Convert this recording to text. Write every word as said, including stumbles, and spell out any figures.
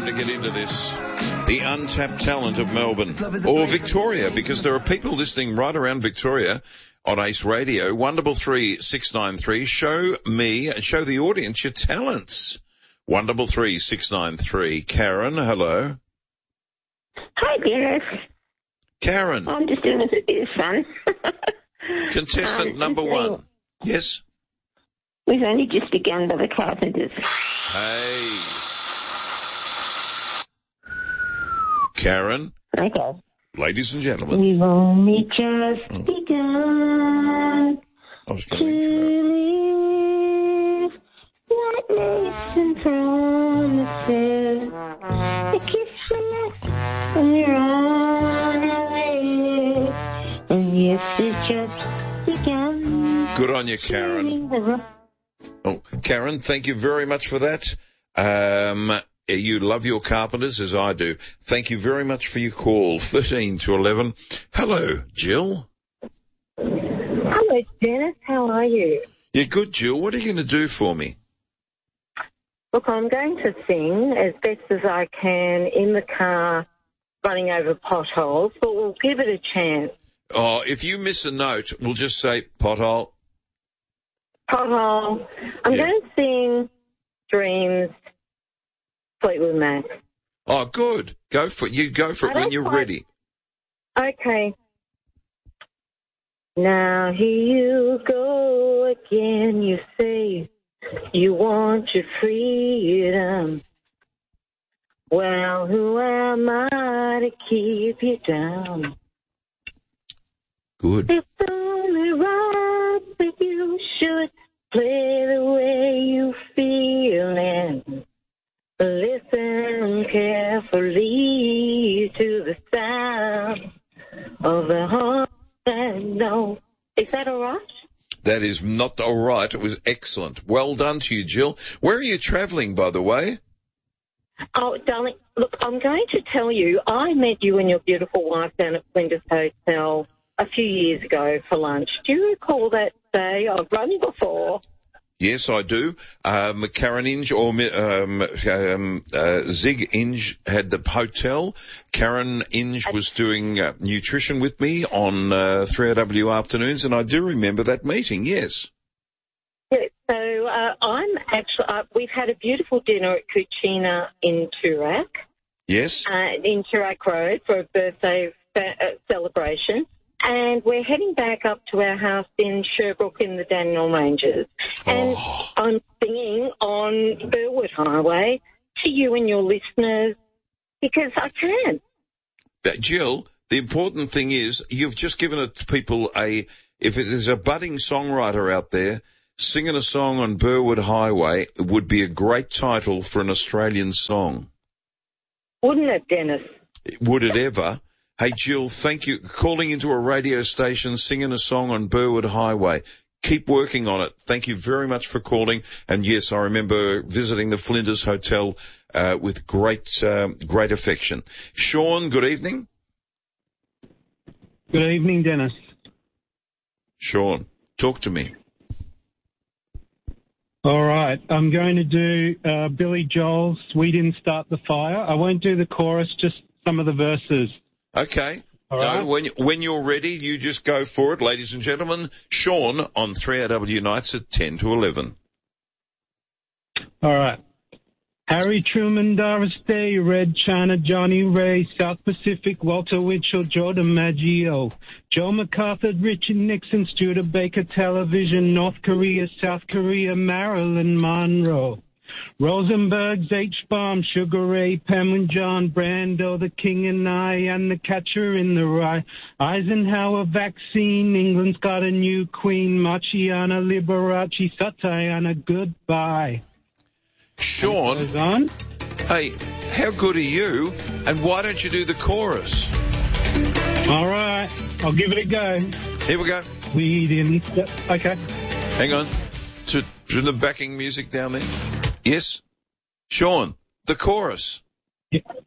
time to get into this. The untapped talent of Melbourne or Victoria, because there are people listening right around Victoria on Ace Radio. one double three six nine three. Show me, show the audience your talents. one double three six nine three. Karen, hello. Hi, Dennis. Karen. I'm just doing this a bit of fun. Contestant um, number one. Yes. We've only just begun by the Carpenters. Hey. Karen. Okay. Ladies and gentlemen. We've only just oh. begun I was to going live like nights and promises. A kiss from us when we're on our way. And yes, it's just begun. Good on you, Karen. Oh, Karen, thank you very much for that. Um, you love your Carpenters, as I do. Thank you very much for your call, thirteen to eleven. Hello, Jill. Hello, Dennis. How are you? You're good, Jill. What are you going to do for me? Look, I'm going to sing as best as I can in the car, running over potholes, but we'll give it a chance. Oh, if you miss a note, we'll just say pothole. Pothole. I'm Yeah. going to sing Dreams, Fleetwood Mac. Oh, good. Go for it. You go for it I when don't you're quite- ready. Okay. Now here you go again, you say you want your freedom. Well, who am I to keep you down? Good. It's only right that you should play the way you feel and listen carefully to the sound of the heart that knows. Is that all right? That is not all right. It was excellent. Well done to you, Jill. Where are you travelling, by the way? Oh, darling, look, I'm going to tell you, I met you and your beautiful wife down at Flinders Hotel a few years ago for lunch. Do you recall that day? I've run before. Yes, I do. Um, Karen Inge or um, um, uh, Zig Inge had the hotel. Karen Inge was doing uh, nutrition with me on uh, three R W afternoons, and I do remember that meeting, yes. Yeah, so uh, I'm actually, uh, we've had a beautiful dinner at Cucina in Toorak, Yes? uh, in Toorak Road for a birthday fa- uh, celebration. And we're heading back up to our house in Sherbrooke in the Dandenong Ranges. And Oh. I'm singing on Burwood Highway to you and your listeners because I can. But Jill, the important thing is you've just given it to people a, if there's a budding songwriter out there singing a song on Burwood Highway, it would be a great title for an Australian song. Wouldn't it, Dennis? Would it ever? Hey, Jill, thank you. Calling into a radio station, singing a song on Burwood Highway. Keep working on it. Thank you very much for calling. And yes, I remember visiting the Flinders Hotel uh, with great, um, great affection. Sean, good evening. Good evening, Dennis. Sean, talk to me. All right, I'm going to do uh, Billy Joel's We Didn't Start the Fire. I won't do the chorus, just some of the verses. Okay. All no, right. when, when you're ready, you just go for it, ladies and gentlemen. Sean on three R W nights at ten to eleven. All right. Harry Truman, Doris Day, Red China, Johnny Ray, South Pacific, Walter Winchell, Jordan Maggio, Joe MacArthur, Richard Nixon, Studebaker Television, North Korea, South Korea, Marilyn Monroe, Rosenberg's H-Bomb, Sugar Ray, Pam and John, Brando, The King and I, and The Catcher in the Rye, Eisenhower vaccine, England's got a new queen, Marciana Liberace, Satayana, goodbye. Sean, Goes on. hey, how good are you? And why don't you do the chorus? All right, I'll give it a go. Here we go. We didn't. Okay. Hang on. To, to the backing music down there. Yes? Sean, the chorus. Yeah.